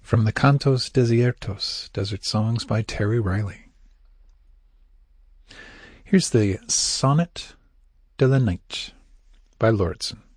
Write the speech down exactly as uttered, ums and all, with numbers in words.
From the Cantos Desiertos, Desert Songs by Terry Riley. Here's the Sonnet de la Night by Lauridsen.